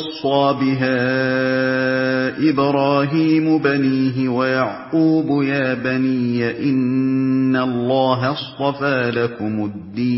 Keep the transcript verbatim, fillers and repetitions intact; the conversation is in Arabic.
وَصَّىٰ بِهَا إِبْرَاهِيمُ بَنِيهِ وَيَعْقُوبُ يَا بَنِيَّ إِنَّ اللَّهَ اصْطَفَىٰ لَكُمُ الدِّينَ